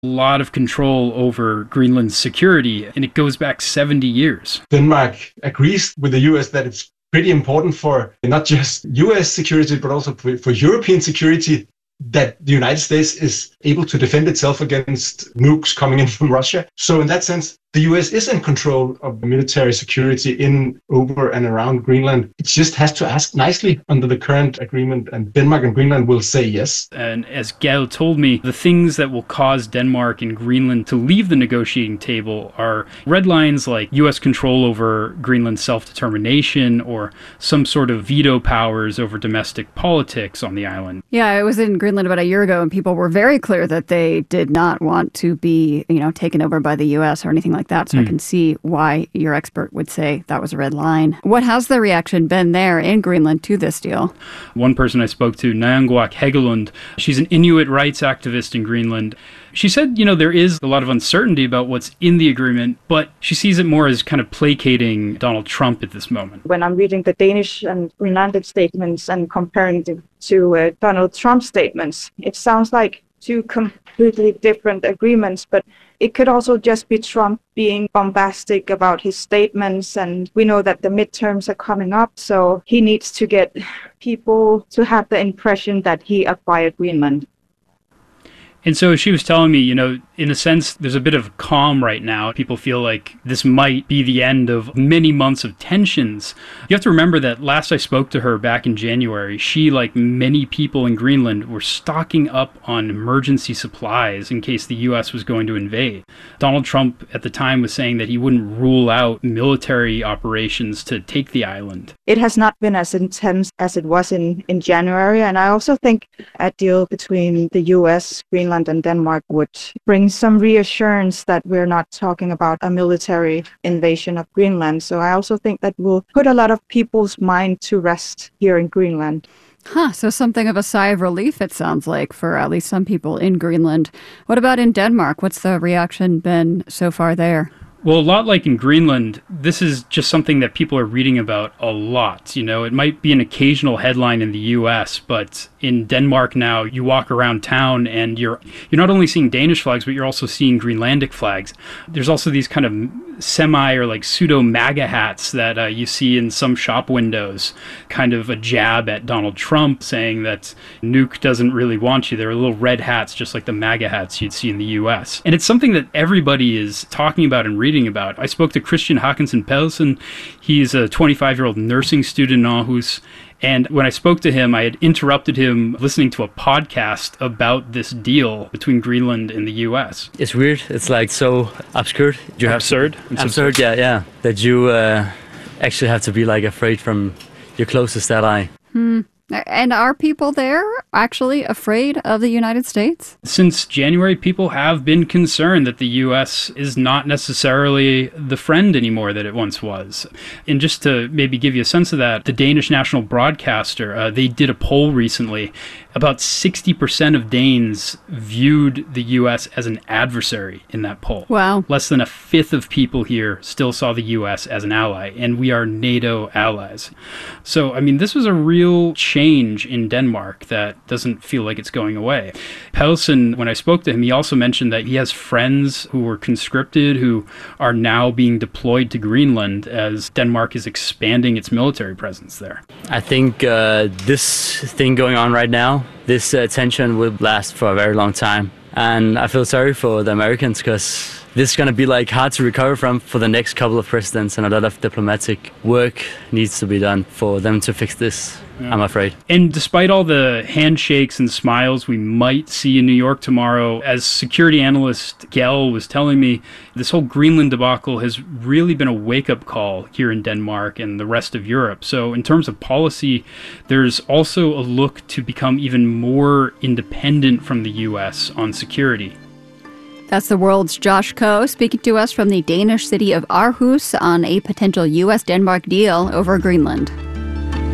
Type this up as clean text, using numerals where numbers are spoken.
a lot of control over Greenland's security, and it goes back 70 years. Denmark agrees with the US that it's pretty important for not just US security, but also for European security, that the United States is able to defend itself against nukes coming in from Russia. So in that sense, the US is in control of military security in, over and around Greenland. It just has to ask nicely under the current agreement, and Denmark and Greenland will say yes. And as Gael told me, the things that will cause Denmark and Greenland to leave the negotiating table are red lines like US control over Greenland's self-determination or some sort of veto powers over domestic politics on the island. Yeah, I was in Greenland about a year ago, and people were very clear that they did not want to be, taken over by the US or anything like that. So I can see why your expert would say that was a red line. What has the reaction been there in Greenland to this deal? One person I spoke to, Nyanguak Hegelund, she's an Inuit rights activist in Greenland. She said, there is a lot of uncertainty about what's in the agreement, but she sees it more as kind of placating Donald Trump at this moment. When I'm reading the Danish and Greenlandic statements and comparing them to Donald Trump's statements, it sounds like two completely different agreements, but it could also just be Trump being bombastic about his statements. And we know that the midterms are coming up, so he needs to get people to have the impression that he acquired Greenland. And so she was telling me, in a sense, there's a bit of calm right now. People feel like this might be the end of many months of tensions. You have to remember that last I spoke to her back in January, she, like many people in Greenland, were stocking up on emergency supplies in case the U.S. was going to invade. Donald Trump at the time was saying that he wouldn't rule out military operations to take the island. It has not been as intense as it was in January. And I also think a deal between the U.S., Greenland, and Denmark would bring some reassurance that we're not talking about a military invasion of Greenland. So I also think that will put a lot of people's mind to rest here in Greenland. So something of a sigh of relief, it sounds like, for at least some people in Greenland. What about in Denmark? What's the reaction been so far there? Well, a lot like in Greenland, this is just something that people are reading about a lot. It might be an occasional headline in the U.S., but in Denmark now, you walk around town and you're not only seeing Danish flags, but you're also seeing Greenlandic flags. There's also these kind of semi or like pseudo MAGA hats that you see in some shop windows, kind of a jab at Donald Trump, saying that Nuke doesn't really want you. They're little red hats, just like the MAGA hats you'd see in the U.S. And it's something that everybody is talking about and reading about. I spoke to Christian Håkansson Pedersen. He's a 25-year-old nursing student in Aarhus. And when I spoke to him, I had interrupted him listening to a podcast about this deal between Greenland and the U.S. It's weird. It's like so absurd. Absurd? Absurd, yeah. That you actually have to be like afraid from your closest ally. And are people there actually afraid of the United States? Since January, people have been concerned that the U.S. is not necessarily the friend anymore that it once was. And just to maybe give you a sense of that, the Danish national broadcaster, they did a poll recently. About 60% of Danes viewed the U.S. as an adversary in that poll. Wow. Less than a fifth of people here still saw the U.S. as an ally, and we are NATO allies. So, this was a real change in Denmark that doesn't feel like it's going away. Pedersen, when I spoke to him, he also mentioned that he has friends who were conscripted who are now being deployed to Greenland as Denmark is expanding its military presence there. I think this thing going on right now, this tension will last for a very long time. And I feel sorry for the Americans because this is going to be hard to recover from for the next couple of presidents, and a lot of diplomatic work needs to be done for them to fix this, I'm afraid. And despite all the handshakes and smiles we might see in New York tomorrow, as security analyst Gael was telling me, this whole Greenland debacle has really been a wake-up call here in Denmark and the rest of Europe. So in terms of policy, there's also a look to become even more independent from the U.S. on security. That's the World's Josh Koh speaking to us from the Danish city of Aarhus on a potential U.S.-Denmark deal over Greenland.